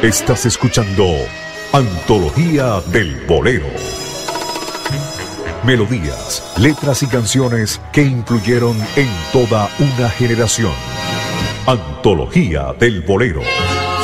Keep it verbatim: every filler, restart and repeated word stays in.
Estás escuchando Antología del Bolero. Melodías, letras y canciones que influyeron en toda una generación. Antología del Bolero.